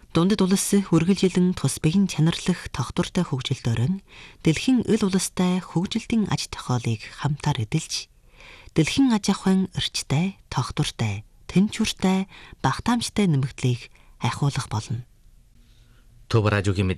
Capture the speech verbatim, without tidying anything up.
Дундад улс үргэлжилэн тус биеийн чанарлах тогтвортой хөгжилд орон дэлхийн ил улстай хөгжилтийн аж тохиолыг хамтаар эдэлж дэлхийн аж ахуйн эрчтэй, тогтвортой, тэнцвэртэй, багтаамжтай нэмэгдлийг ахиулах болно. Төв радиогийн